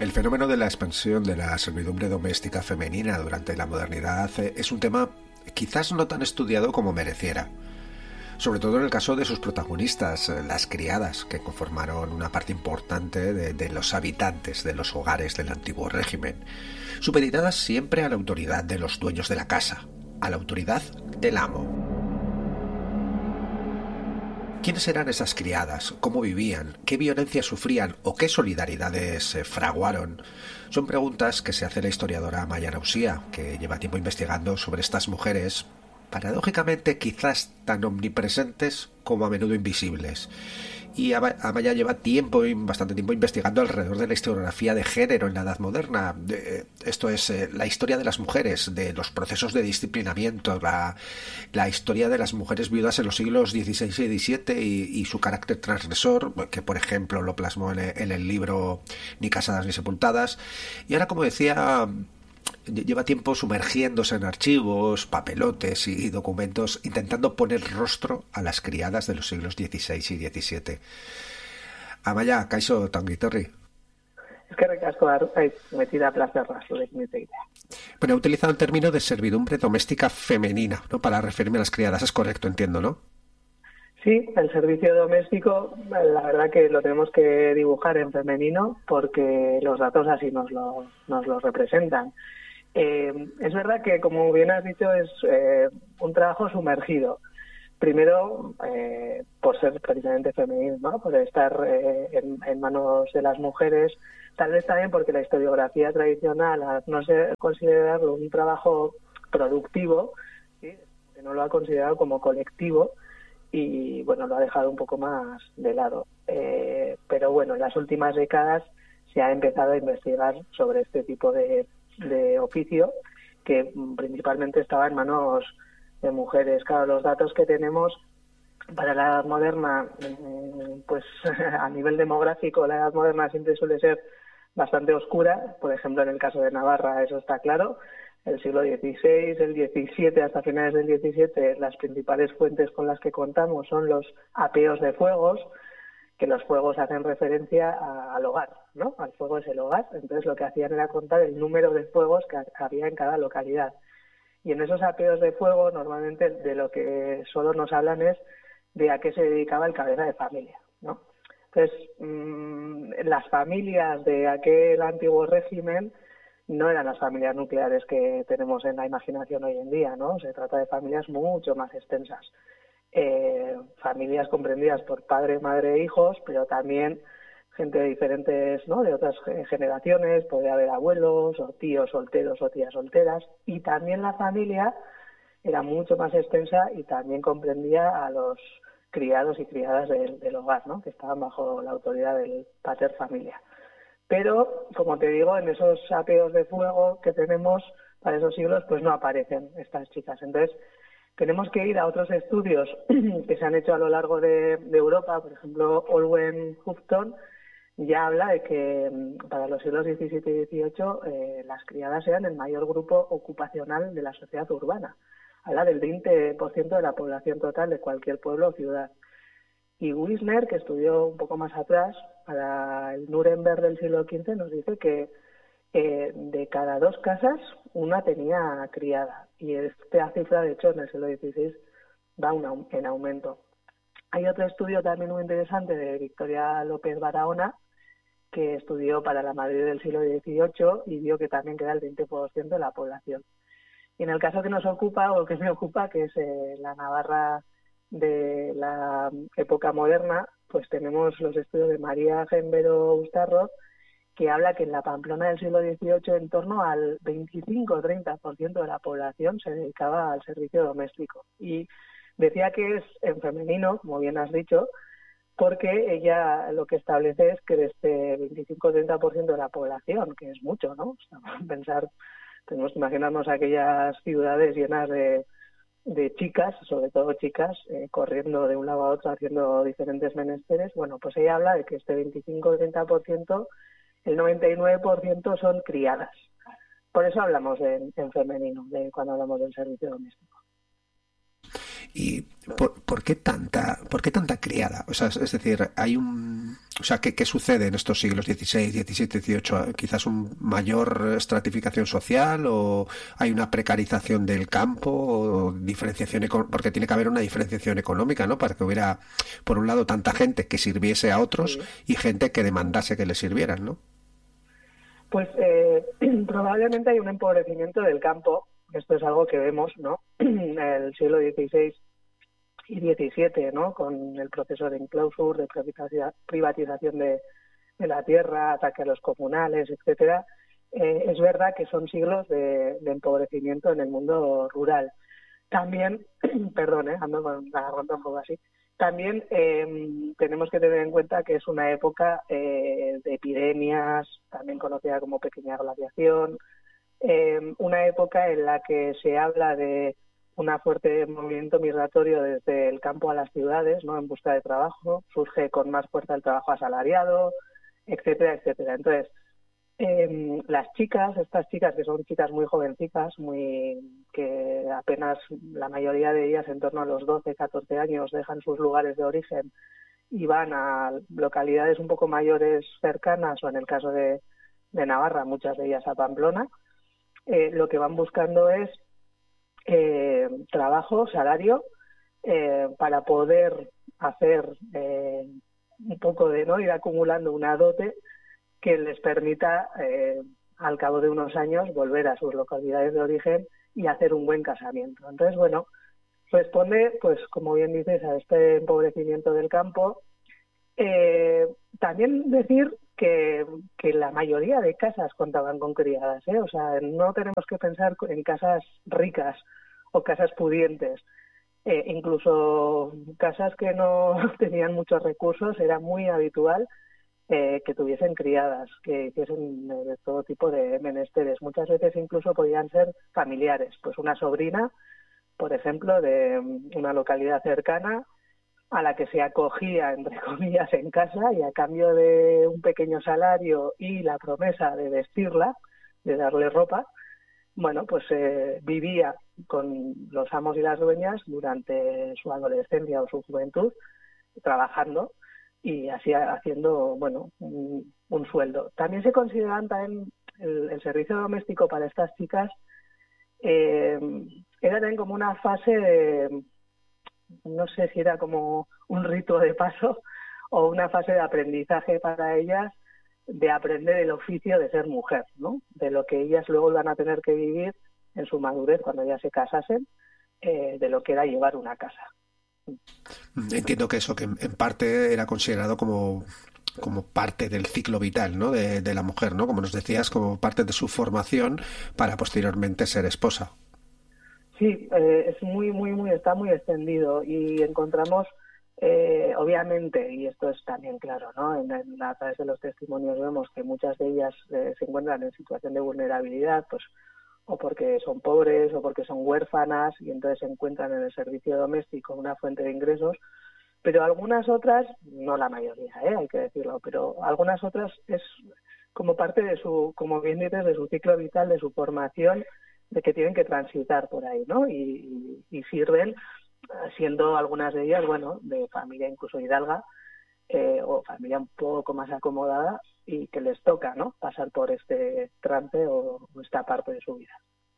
El fenómeno de la expansión de la servidumbre doméstica femenina durante la modernidad es un tema quizás no tan estudiado como mereciera. Sobre todo en el caso de sus protagonistas, las criadas, que conformaron una parte importante de los habitantes de los hogares del antiguo régimen, supeditadas siempre a la autoridad de los dueños de la casa, a la autoridad del amo. ¿Quiénes eran esas criadas? ¿Cómo vivían? ¿Qué violencia sufrían? ¿O qué solidaridades fraguaron? Son preguntas que se hace la historiadora Amaya Nausía, que lleva tiempo investigando sobre estas mujeres, paradójicamente quizás tan omnipresentes como a menudo invisibles. Y Amaya lleva bastante tiempo investigando alrededor de la historiografía de género en la Edad Moderna. Esto es la historia de las mujeres, de los procesos de disciplinamiento, la historia de las mujeres viudas en los siglos XVI y XVII y su carácter transgresor, que por ejemplo lo plasmó en el libro Ni casadas ni sepultadas. Y ahora, como decía, lleva tiempo sumergiéndose en archivos, papelotes y documentos, intentando poner rostro a las criadas de los siglos XVI y XVII. Amaya, kaixo tangitorri. Eskerrik asko metida plazerra zurekin hitz egitea. Bueno, he utilizado el término de servidumbre doméstica femenina, ¿no?, para referirme a las criadas. Es correcto, entiendo, ¿no? Sí, el servicio doméstico, la verdad que lo tenemos que dibujar en femenino porque los datos así nos lo representan. Es verdad que, como bien has dicho, es un trabajo sumergido. Primero, por ser precisamente femenino, ¿no?, por estar en manos de las mujeres. Tal vez también porque la historiografía tradicional, al no considerarlo un trabajo productivo, ¿sí?, que no lo ha considerado como colectivo y, bueno, lo ha dejado un poco más de lado. Pero, bueno, en las últimas décadas se ha empezado a investigar sobre este tipo de oficio, que principalmente estaba en manos de mujeres. Claro, los datos que tenemos para la Edad Moderna, pues a nivel demográfico, la Edad Moderna siempre suele ser bastante oscura. Por ejemplo, en el caso de Navarra eso está claro. El siglo XVI, el XVII, hasta finales del XVII, las principales fuentes con las que contamos son los apeos de fuegos, que los fuegos hacen referencia al hogar, ¿no? Al fuego es el hogar. Entonces lo que hacían era contar el número de fuegos que había en cada localidad. Y en esos apeos de fuego normalmente de lo que solo nos hablan es de a qué se dedicaba el cabeza de familia, ¿no? Entonces, las familias de aquel antiguo régimen no eran las familias nucleares que tenemos en la imaginación hoy en día, ¿no? Se trata de familias mucho más extensas. Familias comprendidas por padre, madre e hijos, pero también gente de diferentes, ¿no?, de otras generaciones. Podría haber abuelos o tíos solteros o tías solteras, y también la familia era mucho más extensa y también comprendía a los criados y criadas del hogar, ¿no?, que estaban bajo la autoridad del pater familia. Pero, como te digo, en esos apeos de fuego que tenemos para esos siglos, pues no aparecen estas chicas. Entonces, tenemos que ir a otros estudios que se han hecho a lo largo de Europa. Por ejemplo, Olwen Houghton ya habla de que para los siglos XVII y XVIII las criadas eran el mayor grupo ocupacional de la sociedad urbana. Habla del 20% de la población total de cualquier pueblo o ciudad. Y Wisner, que estudió un poco más atrás, para el Nuremberg del siglo XV, nos dice que de cada 2 casas, una tenía criada. Y esta cifra, de hecho, en el siglo XVI va en aumento. Hay otro estudio también muy interesante de Victoria López Barahona, que estudió para la Madrid del siglo XVIII y vio que también queda el 20% de la población. Y en el caso que nos ocupa, o que me ocupa, que es la Navarra de la época moderna, pues tenemos los estudios de María Gembero Ustarro, que habla que en la Pamplona del siglo XVIII en torno al 25-30% de la población se dedicaba al servicio doméstico. Y decía que es en femenino, como bien has dicho, porque ella lo que establece es que de este 25-30% de la población, que es mucho, ¿no? Tenemos que imaginarnos aquellas ciudades llenas de chicas, sobre todo chicas, corriendo de un lado a otro haciendo diferentes menesteres. Bueno, pues ella habla de que este 25-30%, el 99% son criadas. Por eso hablamos en femenino, cuando hablamos del servicio doméstico. ¿Y por qué tanta criada? O sea, es decir, ¿qué sucede en estos siglos XVI, XVII, XVIII? ¿Quizás un mayor estratificación social o hay una precarización del campo o diferenciación porque tiene que haber una diferenciación económica, ¿no? Para que hubiera, por un lado, tanta gente que sirviese a otros Sí. y gente que demandase que le sirvieran, ¿no? Pues probablemente hay un empobrecimiento del campo. Esto es algo que vemos, ¿no? En el siglo XVI y XVII, ¿no? Con el proceso de enclosure, de privatización de la tierra, ataque a los comunales, etcétera. Es verdad que son siglos de empobrecimiento en el mundo rural. También, perdón, ando con la garganta un poco así. También tenemos que tener en cuenta que es una época de epidemias, también conocida como pequeña glaciación, una época en la que se habla de un fuerte movimiento migratorio desde el campo a las ciudades, ¿no? En busca de trabajo, surge con más fuerza el trabajo asalariado, etcétera, etcétera. Entonces, las chicas, estas chicas que son chicas muy jovencitas, que apenas la mayoría de ellas en torno a los 12, 14 años dejan sus lugares de origen y van a localidades un poco mayores cercanas, o en el caso de Navarra, muchas de ellas a Pamplona, lo que van buscando es trabajo, salario, para poder hacer un poco de, ¿no?, ir acumulando una dote que les permita, al cabo de unos años, volver a sus localidades de origen y hacer un buen casamiento. Entonces, bueno, responde, pues como bien dices, a este empobrecimiento del campo. También decir que la mayoría de casas contaban con criadas, ¿eh? O sea, no tenemos que pensar en casas ricas o casas pudientes. Incluso casas que no tenían muchos recursos, era muy habitual que tuviesen criadas, que hiciesen de todo tipo de menesteres. Muchas veces incluso podían ser familiares. Pues una sobrina, por ejemplo, de una localidad cercana, a la que se acogía, entre comillas, en casa, y a cambio de un pequeño salario y la promesa de vestirla, de darle ropa, bueno, pues vivía con los amos y las dueñas durante su adolescencia o su juventud, trabajando y así haciendo, bueno, un sueldo. También se consideraban también el servicio doméstico para estas chicas, era también como una fase de, no sé si era como un rito de paso o una fase de aprendizaje para ellas, de aprender el oficio de ser mujer, ¿no? De lo que ellas luego van a tener que vivir en su madurez cuando ya se casasen, de lo que era llevar una casa. Entiendo que eso, que en parte era considerado como parte del ciclo vital, ¿no?, de la mujer, ¿no? Como nos decías, como parte de su formación para posteriormente ser esposa. Sí, es está muy extendido y encontramos, obviamente, y esto es también claro, ¿no? A través de los testimonios vemos que muchas de ellas se encuentran en situación de vulnerabilidad, pues o porque son pobres o porque son huérfanas y entonces se encuentran en el servicio doméstico una fuente de ingresos, pero algunas otras, no la mayoría, hay que decirlo, pero algunas otras es como parte de su, como bien dices, de su ciclo vital, de su formación, de que tienen que transitar por ahí, ¿no? Y sirven, siendo algunas de ellas, bueno, de familia incluso hidalga, o familia un poco más acomodada, y que les toca, ¿no?, pasar por este trance o esta parte de su vida.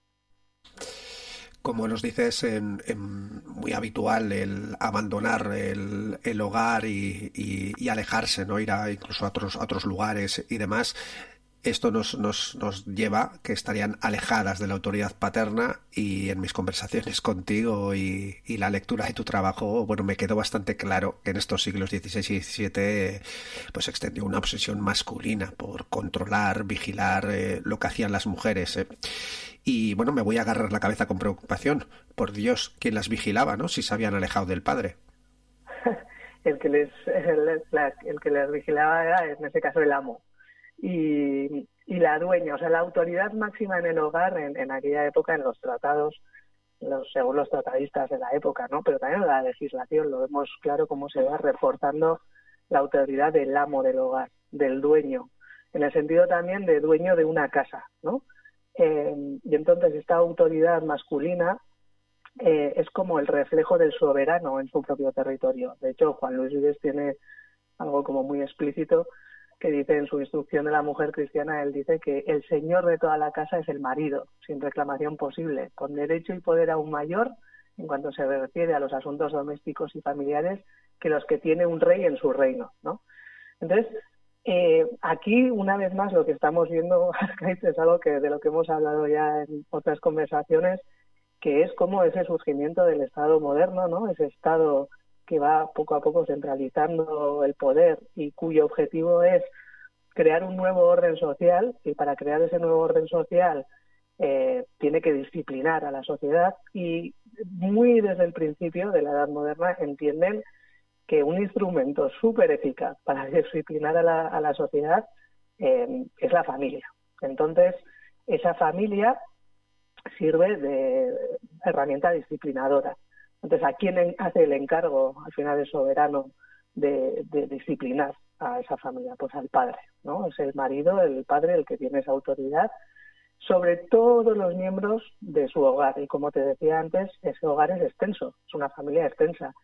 Como nos dices, muy habitual el abandonar el hogar y alejarse, ¿no? Ir incluso a otros lugares y demás. Esto nos lleva que estarían alejadas de la autoridad paterna, y en mis conversaciones contigo y la lectura de tu trabajo, bueno, me quedó bastante claro que en estos siglos XVI y XVII pues extendió una obsesión masculina por controlar, vigilar lo que hacían las mujeres. Y bueno, me voy a agarrar la cabeza con preocupación. Por Dios, ¿quién las vigilaba, no?, si se habían alejado del padre. el que les vigilaba era, en ese caso, el amo. Y la dueña, o sea, la autoridad máxima en el hogar en aquella época, en los tratados, según los tratadistas de la época, ¿no? Pero también en la legislación lo vemos claro cómo se va reforzando la autoridad del amo del hogar, del dueño, en el sentido también de dueño de una casa, ¿no? Y entonces esta autoridad masculina es como el reflejo del soberano en su propio territorio. De hecho, Juan Luis Vives tiene algo como muy explícito que dice en su instrucción de la mujer cristiana, él dice que el señor de toda la casa es el marido, sin reclamación posible, con derecho y poder aún mayor en cuanto se refiere a los asuntos domésticos y familiares que los que tiene un rey en su reino, ¿no? Entonces, aquí, una vez más, lo que estamos viendo es algo que de lo que hemos hablado ya en otras conversaciones, que es como ese surgimiento del Estado moderno, ¿no? Ese Estado que va poco a poco centralizando el poder y cuyo objetivo es crear un nuevo orden social, y para crear ese nuevo orden social tiene que disciplinar a la sociedad, y muy desde el principio de la Edad Moderna entienden que un instrumento súper eficaz para disciplinar a la sociedad es la familia. Entonces, esa familia sirve de herramienta disciplinadora. Entonces, ¿a quién hace el encargo, al final, el soberano, de disciplinar a esa familia? Pues al padre, ¿no? Es el marido, el padre, el que tiene esa autoridad sobre todos los miembros de su hogar. Y como te decía antes, ese hogar es extenso, es una familia extensa.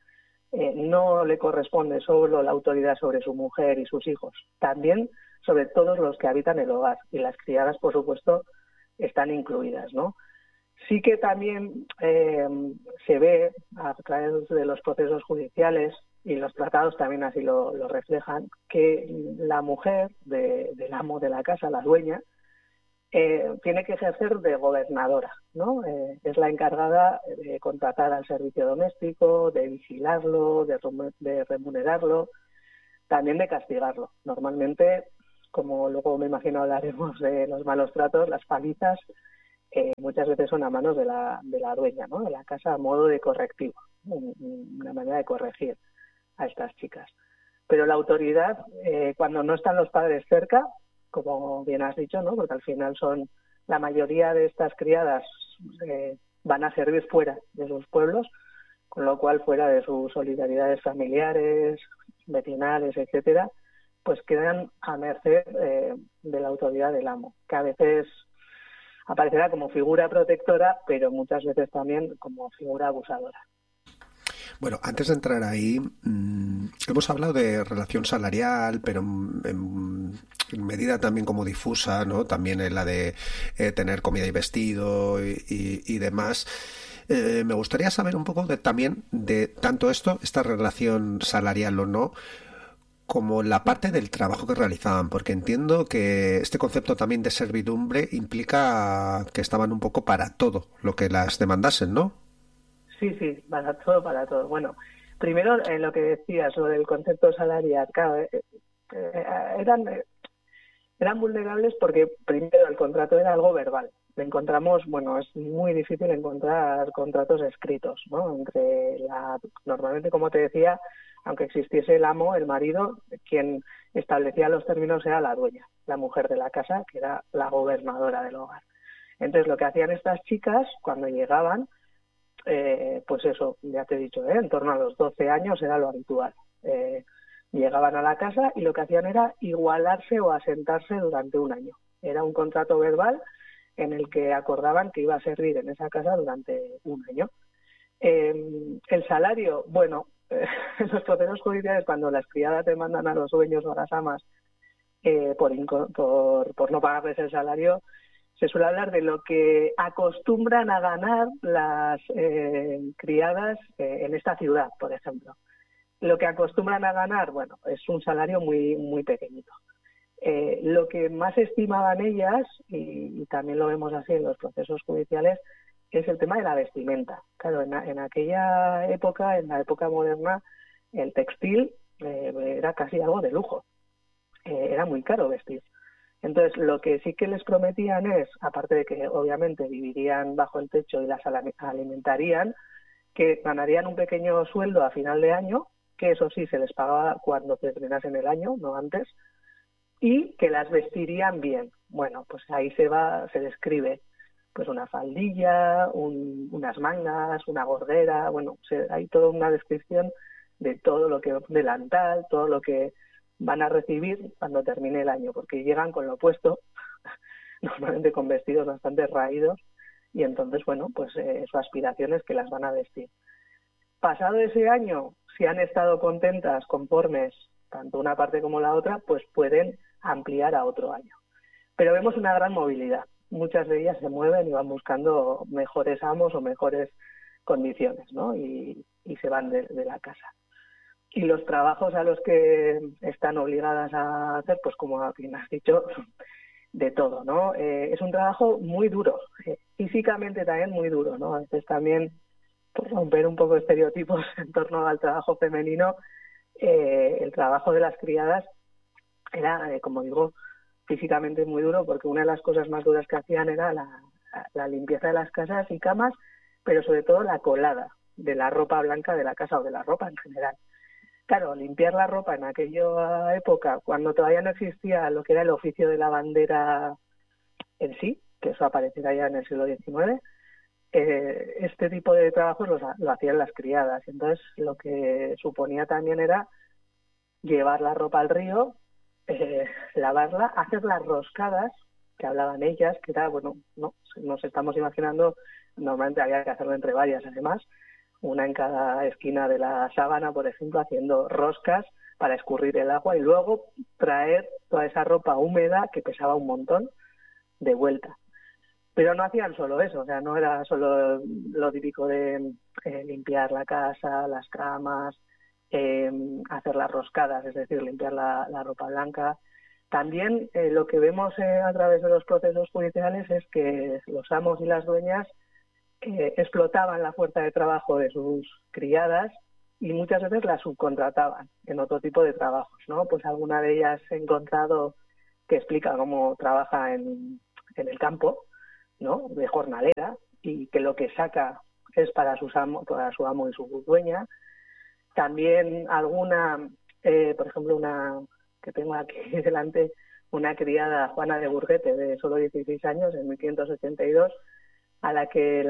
No le corresponde solo la autoridad sobre su mujer y sus hijos, también sobre todos los que habitan el hogar. Y las criadas, por supuesto, están incluidas, ¿no? Sí que también se ve a través de los procesos judiciales, y los tratados también así lo reflejan, que la mujer del amo de la casa, la dueña, tiene que ejercer de gobernadora, ¿no? Es la encargada de contratar al servicio doméstico, de vigilarlo, de remunerarlo, también de castigarlo. Normalmente, como luego me imagino hablaremos de los malos tratos, las palizas muchas veces son a manos de la dueña, ¿no? De la casa, a modo de correctivo, una manera de corregir a estas chicas. Pero la autoridad, cuando no están los padres cerca, como bien has dicho, ¿no? Porque al final la mayoría de estas criadas van a servir fuera de sus pueblos, con lo cual fuera de sus solidaridades familiares, vecinales, etcétera, pues quedan a merced de la autoridad del amo, que a veces aparecerá como figura protectora, pero muchas veces también como figura abusadora. Bueno, antes de entrar ahí, hemos hablado de relación salarial, pero en medida también como difusa, ¿no? También en la de tener comida y vestido y demás. Me gustaría saber un poco también de tanto esta relación salarial o no, como la parte del trabajo que realizaban, porque entiendo que este concepto también de servidumbre implica que estaban un poco para todo lo que las demandasen, ¿no? Sí, para todo, para todo. Bueno, primero lo que decías sobre el concepto salarial, claro, eran vulnerables porque primero el contrato era algo verbal. Encontramos, bueno, es muy difícil encontrar contratos escritos, ¿no? Normalmente, como te decía, aunque existiese el amo, el marido, quien establecía los términos era la dueña, la mujer de la casa, que era la gobernadora del hogar. Entonces, lo que hacían estas chicas cuando llegaban, pues eso, ya te he dicho, en torno a los 12 años era lo habitual. Llegaban a la casa y lo que hacían era igualarse o asentarse durante un año. Era un contrato verbal en el que acordaban que iba a servir en esa casa durante un año. El salario, bueno, en los procesos judiciales, cuando las criadas demandan a los dueños o a las amas por no pagarles el salario, se suele hablar de lo que acostumbran a ganar las criadas en esta ciudad, por ejemplo. Lo que acostumbran a ganar, bueno, es un salario muy, muy pequeñito. Lo que más estimaban ellas, y también lo vemos así en los procesos judiciales, es el tema de la vestimenta. Claro, en aquella época, en la época moderna, el textil era casi algo de lujo. Era muy caro vestir. Entonces, lo que sí que les prometían es, aparte de que obviamente vivirían bajo el techo y las alimentarían, que ganarían un pequeño sueldo a final de año, que eso sí se les pagaba cuando terminasen el año, no antes, y que las vestirían bien. Bueno, pues ahí se describe pues una faldilla, unas mangas, una gorguera, bueno, hay toda una descripción de todo lo que, delantal, todo lo que van a recibir cuando termine el año, porque llegan con lo opuesto, normalmente con vestidos bastante raídos, y entonces, bueno, pues su aspiración es que las van a vestir. Pasado ese año, si han estado contentas, conformes, tanto una parte como la otra, pues pueden ampliar a otro año. Pero vemos una gran movilidad. Muchas de ellas se mueven y van buscando mejores amos o mejores condiciones, ¿no? Y se van de la casa. Y los trabajos a los que están obligadas a hacer, pues como bien has dicho, de todo, ¿no? Es un trabajo muy duro, físicamente también muy duro, ¿no? A veces también, por romper un poco estereotipos en torno al trabajo femenino, el trabajo de las criadas era, como digo, físicamente muy duro, porque una de las cosas más duras que hacían era la limpieza de las casas y camas, pero sobre todo la colada de la ropa blanca de la casa o de la ropa en general. Claro, limpiar la ropa en aquella época, cuando todavía no existía lo que era el oficio de lavandera en sí, que eso aparecerá ya en el siglo XIX, este tipo de trabajos lo hacían las criadas. Entonces, lo que suponía también era llevar la ropa al río, lavarla, hacer las roscadas, que hablaban ellas, que era, bueno, no, nos estamos imaginando, normalmente había que hacerlo entre varias, además, una en cada esquina de la sábana, por ejemplo, haciendo roscas para escurrir el agua y luego traer toda esa ropa húmeda, que pesaba un montón, de vuelta. Pero no hacían solo eso, o sea, no era solo lo típico de limpiar la casa, las camas, hacer las roscadas, es decir, limpiar la ropa blanca. También lo que vemos a través de los procesos judiciales es que los amos y las dueñas explotaban la fuerza de trabajo de sus criadas y muchas veces las subcontrataban en otro tipo de trabajos, ¿no? Pues alguna de ellas he encontrado que explica cómo trabaja en el campo, ¿no? De jornalera, y que lo que saca es para su amo y su dueña. También alguna, por ejemplo, una que tengo aquí delante, una criada, Juana de Burguete, de solo 16 años, en 1582, a la que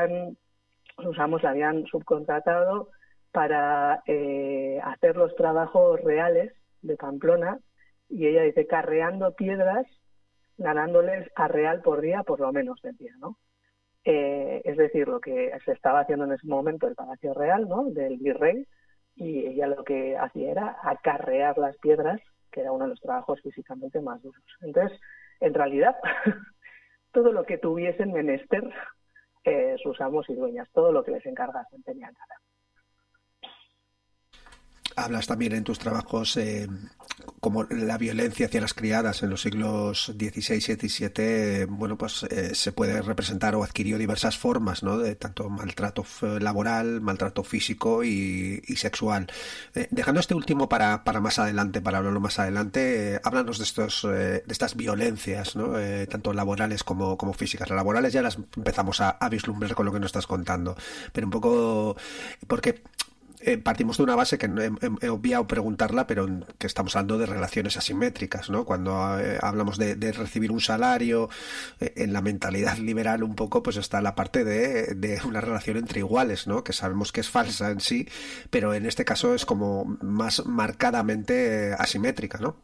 sus amos la habían subcontratado para hacer los trabajos reales de Pamplona, y ella dice, carreando piedras, ganándoles a real por día, por lo menos, decía, ¿no? Es decir, lo que se estaba haciendo en ese momento el Palacio Real, ¿no?, del virrey, y ella lo que hacía era acarrear las piedras, que era uno de los trabajos físicamente más duros. Entonces, en realidad, todo lo que tuviesen menester sus amos y dueñas, todo lo que les encargasen tenían que hacer. Hablas también en tus trabajos como la violencia hacia las criadas en los siglos XVI y XVII, bueno, pues se puede representar o adquirió diversas formas, ¿no? De tanto maltrato laboral, maltrato físico y sexual. Dejando este último para más adelante, para hablarlo más adelante, háblanos de estas violencias, ¿no? Tanto laborales como físicas. Las laborales ya las empezamos a vislumbrar con lo que nos estás contando, pero un poco porque partimos de una base que he obviado preguntarla, pero que estamos hablando de relaciones asimétricas, ¿no? Cuando hablamos de recibir un salario, en la mentalidad liberal un poco, pues está la parte de una relación entre iguales, ¿no? Que sabemos que es falsa en sí, pero en este caso es como más marcadamente asimétrica, ¿no?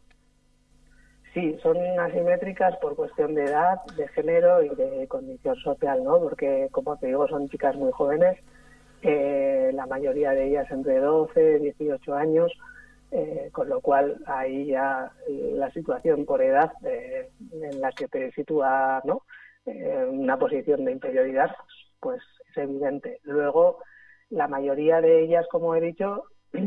Sí, son asimétricas por cuestión de edad, de género y de condición social, ¿no? Porque, como te digo, son chicas muy jóvenes, la mayoría de ellas entre 12 y 18 años, con lo cual ahí ya la situación por edad en la que te sitúa, ¿no?, una posición de inferioridad, pues es evidente. Luego, la mayoría de ellas, como he dicho,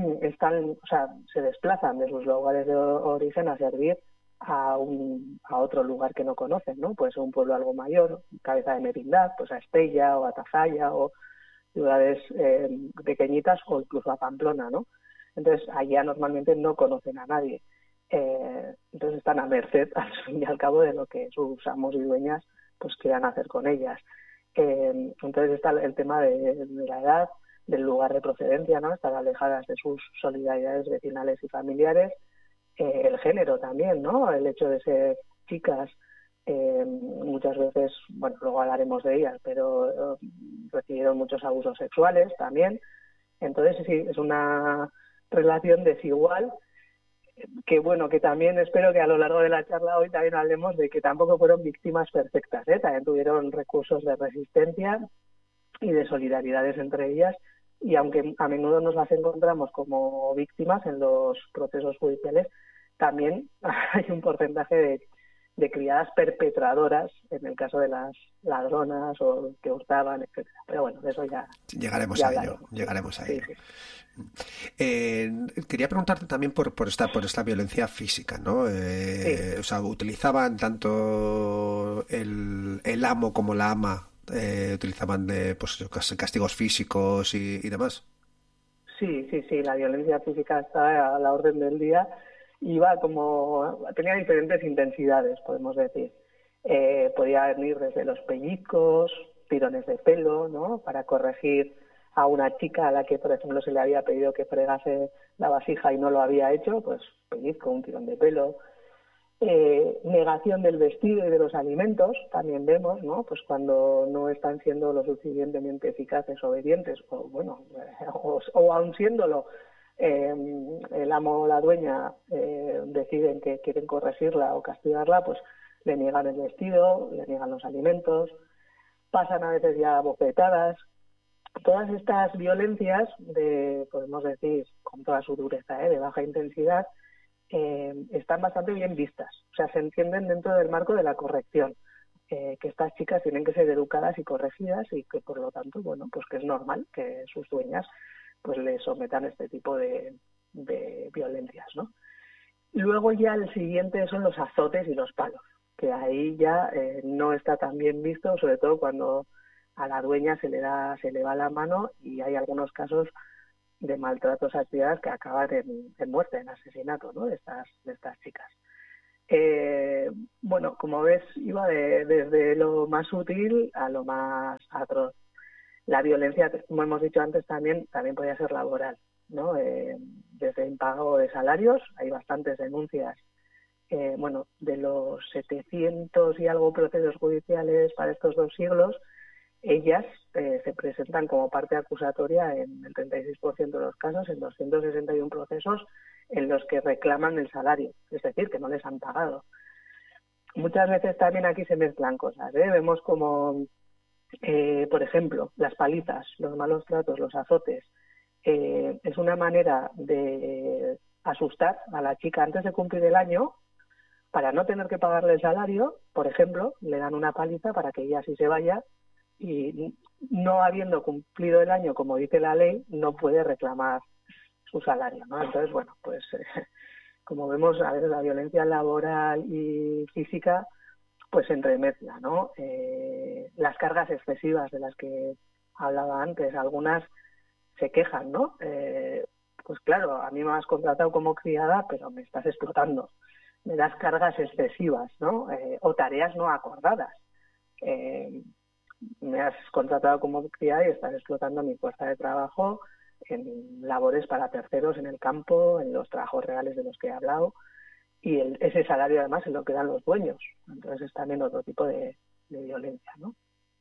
se desplazan de sus lugares de origen a servir a otro lugar que no conocen, ¿no? Puede ser un pueblo algo mayor, cabeza de merindad, pues a Estella o a Tafalla o ciudades pequeñitas, o incluso a Pamplona, ¿no? Entonces, allá normalmente no conocen a nadie. Entonces están a merced, al fin y al cabo, de lo que sus amos y dueñas pues quieran hacer con ellas. Entonces está el tema de la edad, del lugar de procedencia, ¿no? Estar alejadas de sus solidaridades vecinales y familiares. El género también, ¿no? El hecho de ser chicas, muchas veces, bueno, luego hablaremos de ellas, pero recibieron muchos abusos sexuales también. Entonces sí, es una relación desigual, que bueno, que también espero que a lo largo de la charla hoy también hablemos de que tampoco fueron víctimas perfectas, ¿eh? También tuvieron recursos de resistencia y de solidaridades entre ellas, y aunque a menudo nos las encontramos como víctimas en los procesos judiciales, también hay un porcentaje de criadas perpetradoras en el caso de las ladronas o que hurtaban, etcétera. Pero bueno, de eso ya llegaremos ya a ello, hablaremos. llegaremos a Sí, ello. sí. Quería preguntarte también por esta violencia física, ¿no? Sí. O sea, utilizaban tanto el amo como la ama, utilizaban pues, castigos físicos y demás. Sí, sí, sí, la violencia física está a la orden del día y tenía diferentes intensidades, podemos decir. Podía venir desde los pellizcos, tirones de pelo, ¿no? Para corregir a una chica a la que, por ejemplo, se le había pedido que fregase la vasija y no lo había hecho, pues pellizco, un tirón de pelo. Negación del vestido y de los alimentos, también vemos, ¿no? Pues cuando no están siendo lo suficientemente eficaces, obedientes, o bueno, o aun siéndolo, el amo o la dueña deciden que quieren corregirla o castigarla, pues le niegan el vestido, le niegan los alimentos, pasan a veces ya bofetadas. Todas estas violencias, podemos decir, con toda su dureza, de baja intensidad, están bastante bien vistas. O sea, se entienden dentro del marco de la corrección, que estas chicas tienen que ser educadas y corregidas y que, por lo tanto, bueno, pues que es normal que sus dueñas pues les sometan este tipo de violencias, ¿no? Luego ya el siguiente son los azotes y los palos, que ahí ya no está tan bien visto, sobre todo cuando a la dueña se le va la mano y hay algunos casos de maltratos a actividades que acaban en muerte, en asesinato, ¿no? de estas chicas. Bueno, como ves, iba desde lo más sutil a lo más atroz. La violencia, como hemos dicho antes, también podría ser laboral, ¿no? Desde impago de salarios, hay bastantes denuncias. Bueno, de los 700 y algo procesos judiciales para estos 2 siglos, ellas se presentan como parte acusatoria en el 36% de los casos, en 261 procesos en los que reclaman el salario, es decir, que no les han pagado. Muchas veces también aquí se mezclan cosas, Vemos como, por ejemplo, las palizas, los malos tratos, los azotes, es una manera de asustar a la chica antes de cumplir el año para no tener que pagarle el salario. Por ejemplo, le dan una paliza para que ella sí se vaya y, no habiendo cumplido el año, como dice la ley, no puede reclamar su salario, ¿no? Entonces, bueno, pues como vemos, a veces la violencia laboral y física pues se entremezcla, ¿no? Las cargas excesivas de las que hablaba antes, algunas se quejan, ¿no? Pues claro, a mí me has contratado como criada, pero me estás explotando. Me das cargas excesivas, ¿no? O tareas no acordadas. Me has contratado como criada y estás explotando mi fuerza de trabajo en labores para terceros en el campo, en los trabajos reales de los que he hablado, y ese salario además es lo que dan los dueños. Entonces es también otro tipo de violencia, ¿no?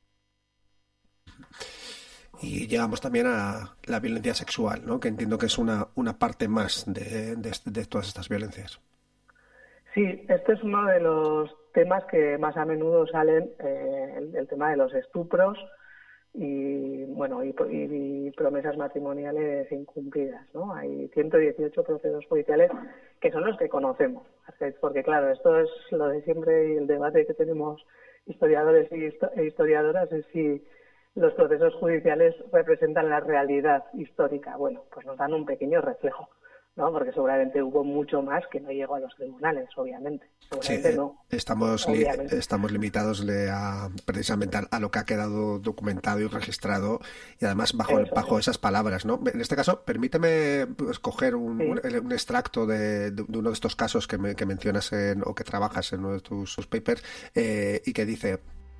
Y llegamos también a la violencia sexual, ¿no? Que entiendo que es una parte más de todas estas violencias. Sí, este es uno de los temas que más a menudo salen, el tema de los estupros y bueno y promesas matrimoniales incumplidas, ¿no? Hay 118 procesos judiciales que son los que conocemos, porque claro, esto es lo de siempre y el debate que tenemos historiadores e historiadoras es si los procesos judiciales representan la realidad histórica. Bueno, pues nos dan un pequeño reflejo, ¿no? Porque seguramente hubo mucho más que no llegó a los tribunales, obviamente. Seguramente sí, no. Estamos limitados precisamente a lo que ha quedado documentado y registrado, y además bajo esas palabras, ¿no? En este caso, permíteme escoger un extracto de uno de estos casos que mencionas o que trabajas en uno de tus papers, y que dice: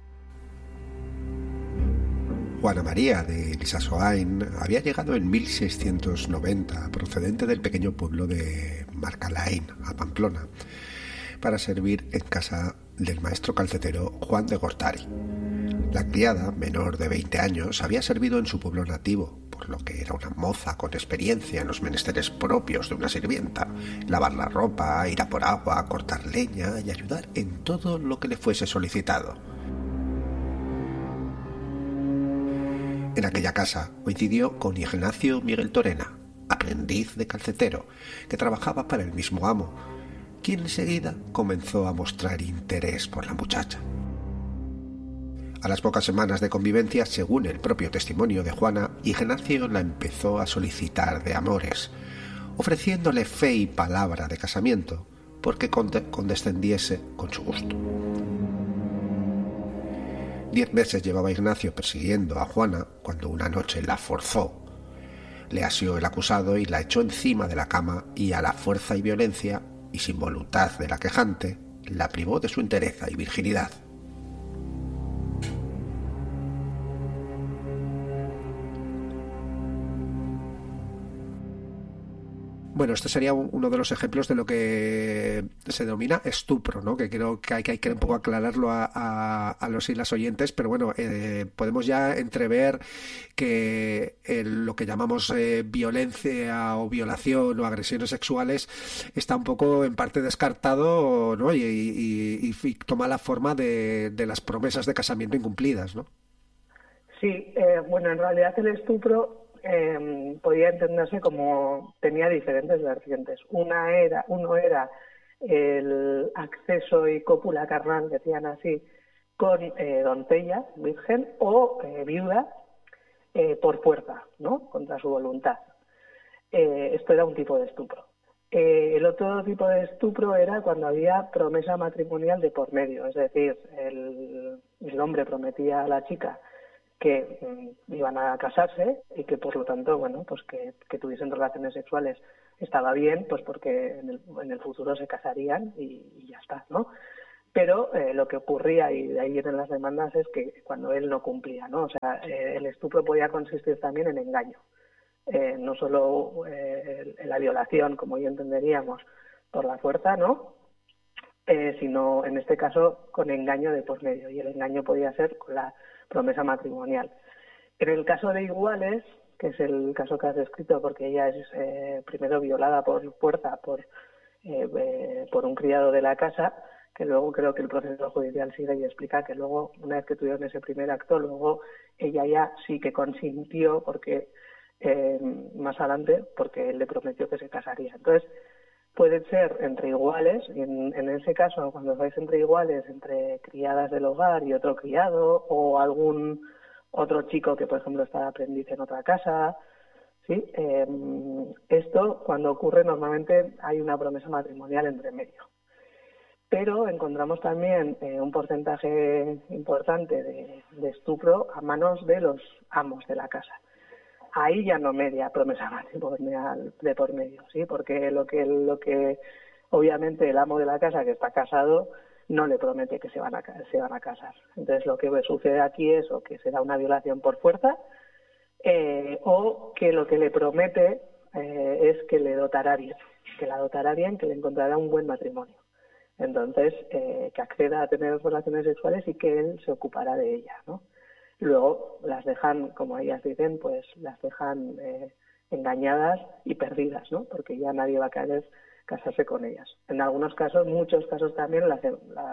Juana María de Lisasoain había llegado en 1690, procedente del pequeño pueblo de Marcalain, a Pamplona, para servir en casa del maestro calcetero Juan de Gortari. La criada, menor de 20 años, había servido en su pueblo nativo, por lo que era una moza con experiencia en los menesteres propios de una sirvienta: lavar la ropa, ir a por agua, cortar leña y ayudar en todo lo que le fuese solicitado. En aquella casa coincidió con Ignacio Miguel Torena, aprendiz de calcetero, que trabajaba para el mismo amo, quien enseguida comenzó a mostrar interés por la muchacha. A las pocas semanas de convivencia, según el propio testimonio de Juana, Ignacio la empezó a solicitar de amores, ofreciéndole fe y palabra de casamiento, porque condescendiese con su gusto. 10 meses llevaba Ignacio persiguiendo a Juana cuando una noche la forzó. Le asió el acusado y la echó encima de la cama, y a la fuerza y violencia, y sin voluntad de la quejante, la privó de su entereza y virginidad. Bueno, este sería uno de los ejemplos de lo que se denomina estupro, ¿no? Que creo que hay que un poco aclararlo a los y las oyentes, pero bueno, podemos ya entrever que lo que llamamos violencia o violación o agresiones sexuales está un poco en parte descartado, ¿no? Y toma la forma de las promesas de casamiento incumplidas, ¿no? Sí, bueno, en realidad el estupro podía entenderse como tenía diferentes vertientes. Uno era el acceso y cópula carnal, decían así, con doncella, virgen o viuda por fuerza, ¿no? Contra su voluntad. Esto era un tipo de estupro. El otro tipo de estupro era cuando había promesa matrimonial de por medio, es decir, el hombre prometía a la chica que iban a casarse y que por lo tanto, bueno, pues que tuviesen relaciones sexuales estaba bien, pues porque en el futuro se casarían y ya está, ¿no? Pero lo que ocurría, y de ahí vienen las demandas, es que cuando él no cumplía, ¿no? O sea, el estupro podía consistir también en engaño, no solo en la violación, como ya entenderíamos, por la fuerza, ¿no? Sino en este caso con engaño de por medio, y el engaño podía ser con la promesa matrimonial. En el caso de Iguales, que es el caso que has descrito, porque ella es primero violada por fuerza por un criado de la casa, que luego creo que el proceso judicial sigue y explica que luego, una vez que tuvieron ese primer acto, luego ella ya sí que consintió, porque más adelante, porque él le prometió que se casaría. Entonces, pueden ser entre iguales, y en ese caso, cuando vais entre iguales, entre criadas del hogar y otro criado, o algún otro chico que, por ejemplo, está de aprendiz en otra casa, ¿sí? Esto, cuando ocurre, normalmente hay una promesa matrimonial entre medio. Pero encontramos también un porcentaje importante de estupro a manos de los amos de la casa. Ahí ya no media promesa matrimonial de por medio, ¿sí? Porque lo que obviamente el amo de la casa que está casado no le promete que se van a casar. Entonces lo que sucede aquí es o que será una violación por fuerza o que lo que le promete es que le dotará bien, que la dotará bien, que le encontrará un buen matrimonio. Entonces que acceda a tener relaciones sexuales y que él se ocupará de ella, ¿no? Luego las dejan, como ellas dicen, pues las dejan engañadas y perdidas, ¿no? Porque ya nadie va a querer casarse con ellas. En algunos casos, muchos casos también las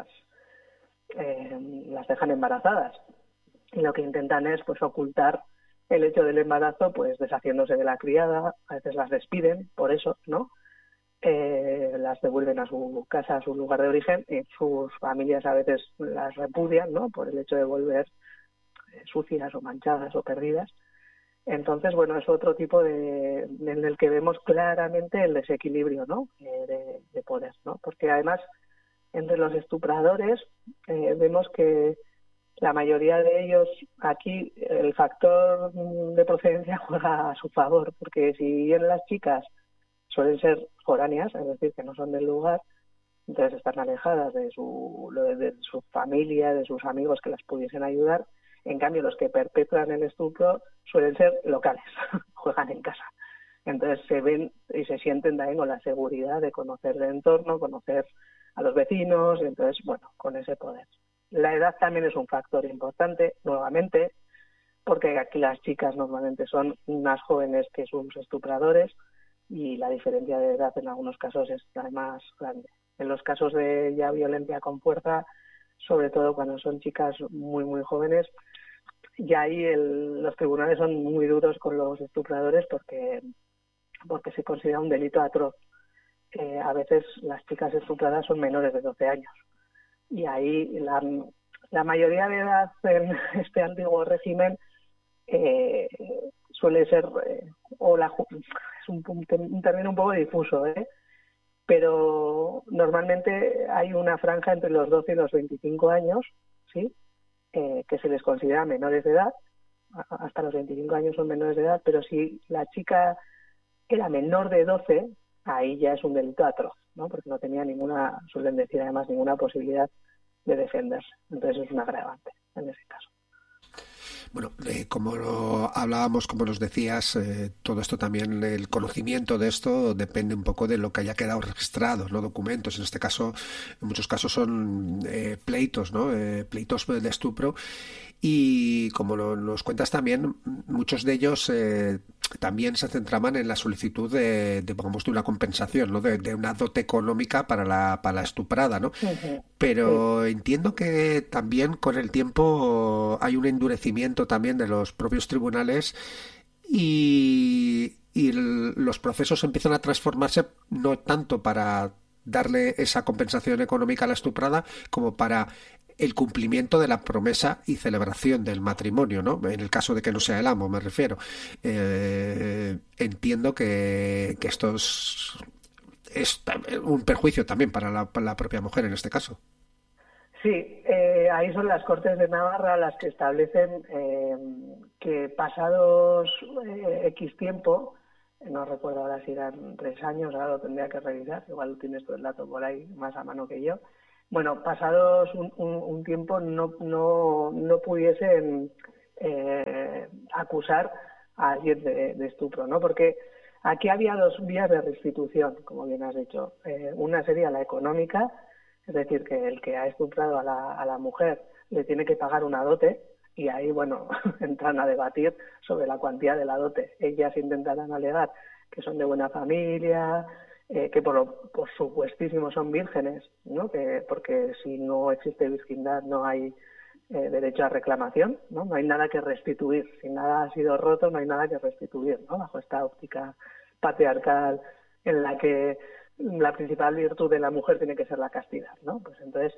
dejan embarazadas. Y lo que intentan es pues ocultar el hecho del embarazo, pues deshaciéndose de la criada, a veces las despiden por eso, ¿no? Las devuelven a su casa, a su lugar de origen, y sus familias a veces las repudian, ¿no? Por el hecho de volver sucias o manchadas o perdidas. Entonces, bueno, es otro tipo en el que vemos claramente el desequilibrio, ¿no? de poder, ¿no? Porque además, entre los estupradores, vemos que la mayoría de ellos aquí el factor de procedencia juega a su favor, porque si bien las chicas suelen ser foráneas, es decir, que no son del lugar, entonces están alejadas de su familia, de sus amigos que las pudiesen ayudar. En cambio, los que perpetran el estupro suelen ser locales, juegan en casa. Entonces se ven y se sienten también con la seguridad de conocer el entorno, conocer a los vecinos, y entonces, bueno, con ese poder. La edad también es un factor importante, nuevamente, porque aquí las chicas normalmente son más jóvenes que sus estupradores y la diferencia de edad en algunos casos es además grande. En los casos de ya violencia con fuerza, sobre todo cuando son chicas muy, muy jóvenes, ya ahí los tribunales son muy duros con los estupradores porque se considera un delito atroz. A veces las chicas estupradas son menores de 12 años y ahí la mayoría de edad en este antiguo régimen suele ser, es un término un poco difuso, pero normalmente hay una franja entre los 12 y los 25 años, ¿sí? Que se les considera menores de edad, hasta los 25 años son menores de edad, pero si la chica era menor de 12, ahí ya es un delito atroz, ¿no? Porque no tenía suelen decir además, ninguna posibilidad de defenderse. Entonces es un agravante en ese caso. Bueno, como hablábamos, como nos decías, todo esto también, el conocimiento de esto depende un poco de lo que haya quedado registrado, no documentos. En este caso, en muchos casos son pleitos, ¿no? Pleitos de estupro. Y como nos cuentas también, muchos de ellos también se centraban en la solicitud de una compensación, ¿no? De una dote económica para la estuprada, ¿no? Uh-huh. Pero sí, entiendo que también con el tiempo hay un endurecimiento también de los propios tribunales y los procesos empiezan a transformarse no tanto para darle esa compensación económica a la estuprada como para el cumplimiento de la promesa y celebración del matrimonio, ¿no? En el caso de que no sea el amo, me refiero. Entiendo que esto es un perjuicio también para la propia mujer en este caso. Sí, ahí son las Cortes de Navarra las que establecen que pasados X tiempo, no recuerdo ahora si eran 3 años, ahora lo tendría que revisar, igual tienes todo el dato por ahí más a mano que yo. Bueno, pasados un tiempo no pudiesen acusar a alguien de estupro, ¿no? Porque aquí había 2 vías de restitución, como bien has dicho. Una sería la económica, es decir, que el que ha estuprado a la mujer le tiene que pagar una dote, y ahí, bueno, entran a debatir sobre la cuantía de la dote. Ellas intentarán alegar que son de buena familia, que por supuestísimo son vírgenes, ¿no? Porque si no existe virginidad no hay derecho a reclamación, ¿no? No hay nada que restituir. Si nada ha sido roto, no hay nada que restituir, ¿no? Bajo esta óptica patriarcal en la que la principal virtud de la mujer tiene que ser la castidad, ¿no? Pues entonces,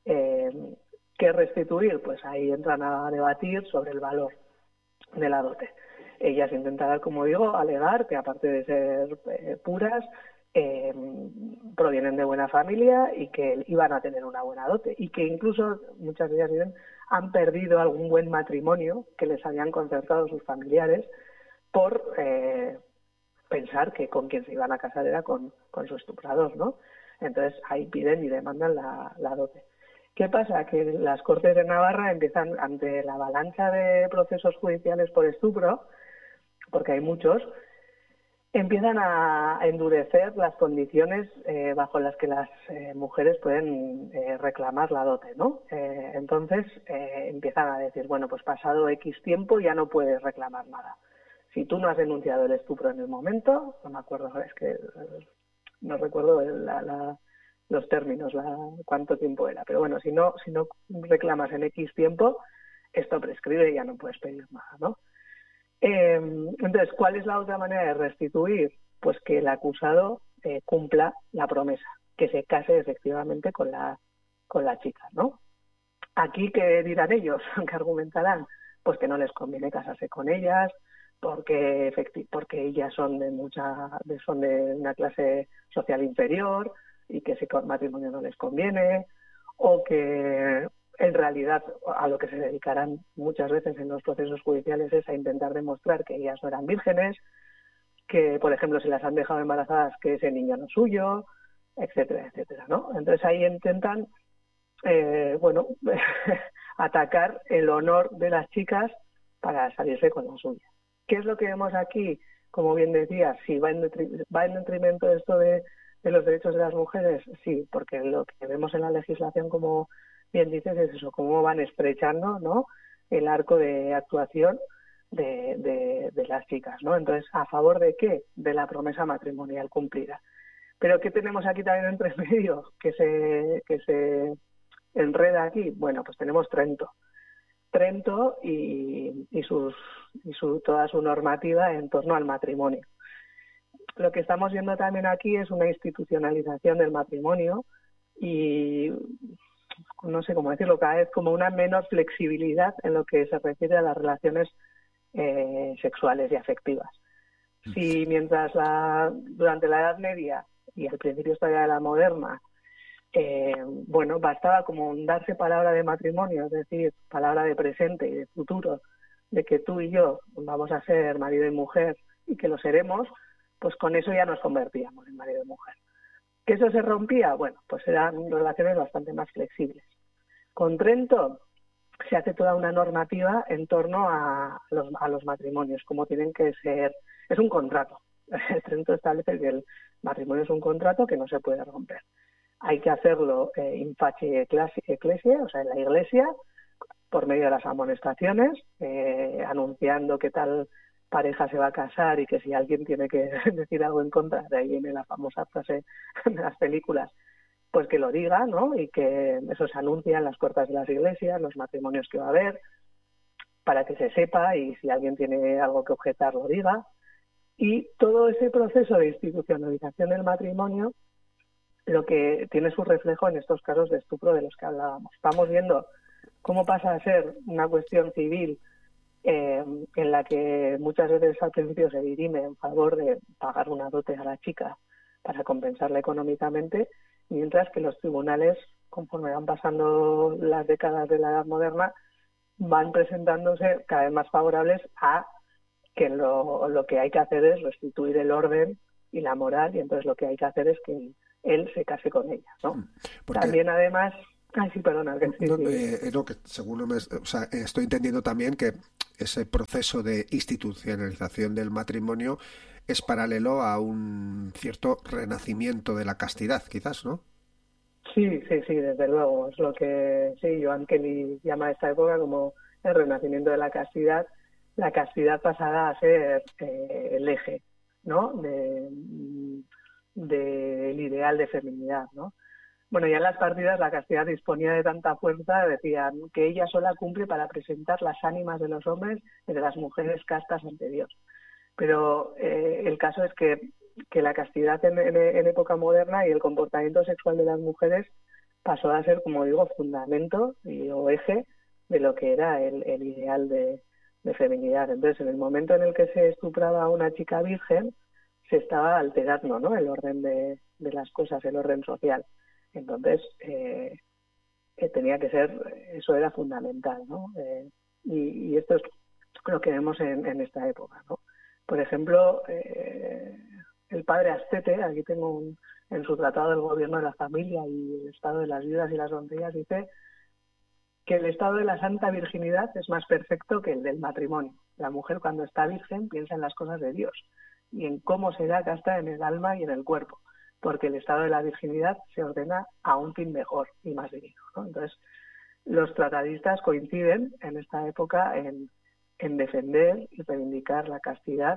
¿qué restituir? Pues ahí entran a debatir sobre el valor de la dote. Ellas intentarán, como digo, alegar que aparte de ser puras, provienen de buena familia y que iban a tener una buena dote, y que incluso muchas de ellas dicen han perdido algún buen matrimonio que les habían concertado sus familiares por pensar que con quien se iban a casar era con su estuprador, ¿no? Entonces ahí piden y demandan la dote. ¿Qué pasa? Que las Cortes de Navarra empiezan, ante la avalancha de procesos judiciales por estupro, porque hay muchos, empiezan a endurecer las condiciones bajo las que las mujeres pueden reclamar la dote, ¿no? Entonces empiezan a decir, bueno, pues pasado X tiempo ya no puedes reclamar nada. Si tú no has denunciado el estupro en el momento, no me acuerdo, es que no recuerdo los términos, cuánto tiempo era, pero bueno, si no reclamas en X tiempo, esto prescribe y ya no puedes pedir nada, ¿no? Entonces, ¿cuál es la otra manera de restituir? Pues que el acusado cumpla la promesa, que se case efectivamente con la chica, ¿no? Aquí, ¿qué dirán ellos? ¿Qué argumentarán? Pues que no les conviene casarse con ellas, porque ellas son de una clase social inferior y que ese matrimonio no les conviene, o que en realidad a lo que se dedicarán muchas veces en los procesos judiciales es a intentar demostrar que ellas no eran vírgenes, que, por ejemplo, si las han dejado embarazadas, que ese niño no es suyo, etcétera, etcétera, ¿no? Entonces ahí intentan, atacar el honor de las chicas para salirse con la suya. ¿Qué es lo que vemos aquí? Como bien decía, si va en detrimento esto de los derechos de las mujeres, sí, porque lo que vemos en la legislación, como bien dices, es eso, cómo van estrechando, ¿no?, el arco de actuación de las chicas, ¿no? Entonces, ¿a favor de qué? De la promesa matrimonial cumplida. Pero ¿qué tenemos aquí también entre medio que se enreda aquí? Bueno, pues tenemos Trento y toda su normativa en torno al matrimonio. Lo que estamos viendo también aquí es una institucionalización del matrimonio y, no sé cómo decirlo, cada vez como una menor flexibilidad en lo que se refiere a las relaciones sexuales y afectivas. Si mientras durante la Edad Media y al principio todavía de la moderna, bastaba como darse palabra de matrimonio, es decir, palabra de presente y de futuro, de que tú y yo vamos a ser marido y mujer y que lo seremos, pues con eso ya nos convertíamos en marido y mujer. ¿Que eso se rompía? Bueno, pues eran relaciones bastante más flexibles. Con Trento se hace toda una normativa en torno a los matrimonios, como tienen que ser. Es un contrato. Trento establece que el matrimonio es un contrato que no se puede romper. Hay que hacerlo in facie ecclesia, o sea, en la iglesia, por medio de las amonestaciones, anunciando que tal pareja se va a casar y que si alguien tiene que decir algo en contra, de ahí viene la famosa frase de las películas, pues que lo diga, ¿no? Y que eso se anuncia en las puertas de las iglesias, los matrimonios que va a haber, para que se sepa y si alguien tiene algo que objetar lo diga. Y todo ese proceso de institucionalización del matrimonio, lo que tiene su reflejo en estos casos de estupro de los que hablábamos. Estamos viendo cómo pasa a ser una cuestión civil en la que muchas veces al principio se dirime en favor de pagar una dote a la chica para compensarla económicamente, mientras que los tribunales, conforme van pasando las décadas de la Edad Moderna, van presentándose cada vez más favorables a que lo que hay que hacer es restituir el orden y la moral, y entonces lo que hay que hacer es que él se case con ella, ¿no? Porque también además... Ay, sí, perdona. Que según estoy entendiendo también que ese proceso de institucionalización del matrimonio es paralelo a un cierto renacimiento de la castidad, quizás, ¿no? Sí, desde luego. Es lo que Joan Kelly llama a esta época como el renacimiento de la castidad. La castidad pasará a ser el eje, ¿no? Del ideal de feminidad, ¿no? Bueno, ya en las partidas la castidad disponía de tanta fuerza, decían que ella sola cumple para presentar las ánimas de los hombres y de las mujeres castas ante Dios. Pero el caso es que la castidad en época moderna y el comportamiento sexual de las mujeres pasó a ser, como digo, fundamento o eje de lo que era el ideal de feminidad. Entonces, en el momento en el que se estupraba a una chica virgen, se estaba alterando, ¿no?, el orden de las cosas, el orden social. Entonces, tenía que ser, eso era fundamental, ¿no? Y esto es lo que vemos en esta época, ¿no? Por ejemplo, el padre Astete, aquí tengo en su tratado del gobierno de la familia y el estado de las viudas y las doncellas, dice que el estado de la santa virginidad es más perfecto que el del matrimonio. La mujer cuando está virgen piensa en las cosas de Dios y en cómo será casta en el alma y en el cuerpo, porque el estado de la virginidad se ordena a un fin mejor y más divino, ¿no? Entonces, los tratadistas coinciden en esta época en defender y reivindicar la castidad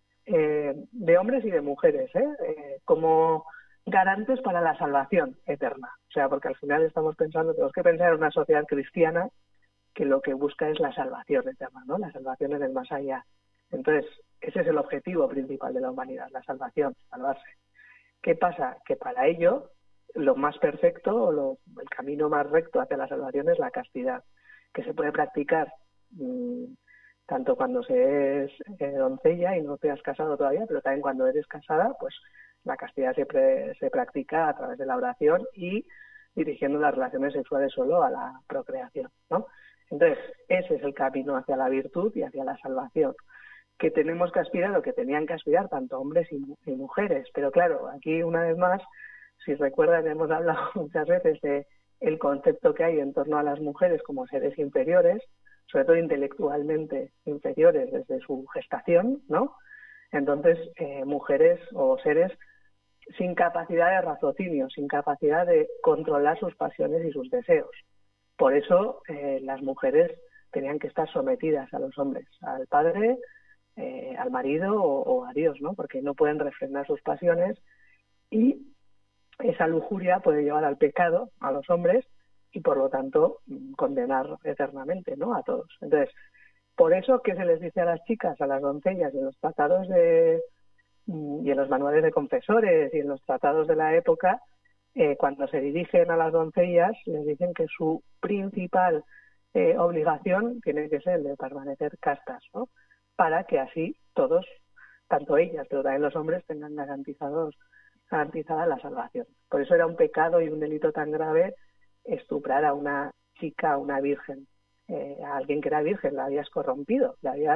de hombres y de mujeres, como garantes para la salvación eterna. O sea, porque al final tenemos que pensar en una sociedad cristiana que lo que busca es la salvación eterna, ¿no? La salvación en el más allá. Entonces, ese es el objetivo principal de la humanidad, la salvación, salvarse. ¿Qué pasa? Que para ello lo más perfecto o el camino más recto hacia la salvación es la castidad, que se puede practicar tanto cuando se es doncella y no te has casado todavía, pero también cuando eres casada, pues la castidad se practica a través de la oración y dirigiendo las relaciones sexuales solo a la procreación, ¿no? Entonces, ese es el camino hacia la virtud y hacia la salvación, que tenemos que aspirar o que tenían que aspirar tanto hombres y mujeres. Pero claro, aquí una vez más, si recuerdan, hemos hablado muchas veces de el concepto que hay en torno a las mujeres como seres inferiores, sobre todo intelectualmente inferiores desde su gestación, ¿no? Entonces, mujeres o seres sin capacidad de raciocinio, sin capacidad de controlar sus pasiones y sus deseos. Por eso las mujeres tenían que estar sometidas a los hombres, al padre, al marido o a Dios, ¿no? Porque no pueden refrenar sus pasiones y esa lujuria puede llevar al pecado a los hombres y por lo tanto condenar eternamente, ¿no? A todos. Entonces, por eso, ¿qué se les dice a las chicas, a las doncellas, en los tratados y en los manuales de confesores y en los tratados de la época? Cuando se dirigen a las doncellas, les dicen que su principal obligación tiene que ser el de permanecer castas, ¿no? Para que así todos, tanto ellas, pero también los hombres, tengan garantizada la salvación. Por eso era un pecado y un delito tan grave estuprar a una chica, a una virgen, a alguien que era virgen, la habías corrompido,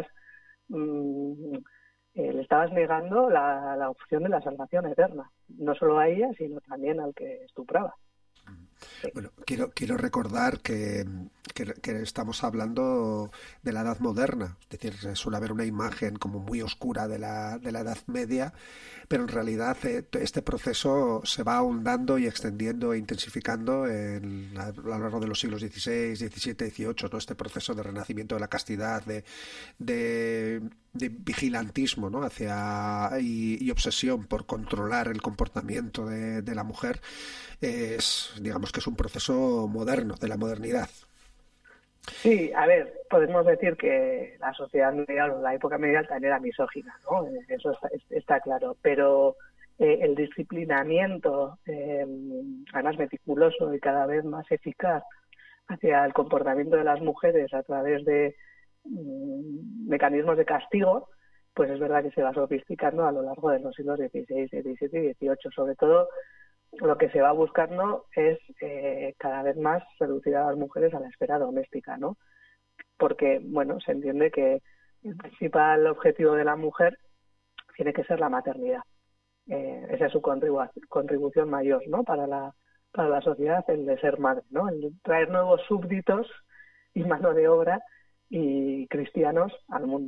le estabas negando la opción de la salvación eterna, no solo a ella, sino también al que estupraba. Bueno, quiero recordar que estamos hablando de la Edad Moderna, es decir, suele haber una imagen como muy oscura de la Edad Media, pero en realidad este proceso se va ahondando y extendiendo e intensificando a lo largo de los siglos XVI, XVII, XVIII, ¿no? Este proceso de renacimiento de la castidad, de vigilantismo, ¿no? y obsesión por controlar el comportamiento de la mujer, digamos que es un proceso moderno, de la modernidad. Sí, a ver, podemos decir que la sociedad medieval o la época medieval también era misógina, ¿no? Eso está claro, pero el disciplinamiento, además meticuloso y cada vez más eficaz hacia el comportamiento de las mujeres a través de mecanismos de castigo, pues es verdad que se va sofisticando a lo largo de los siglos XVI, XVII y XVIII. Sobre todo, lo que se va buscando es cada vez más reducir a las mujeres a la esfera doméstica, ¿no? Porque, bueno, se entiende que el principal objetivo de la mujer tiene que ser la maternidad. Esa es su contribución mayor, ¿no? Para la sociedad, el de ser madre, ¿no? El de traer nuevos súbditos y mano de obra y cristianos al mundo.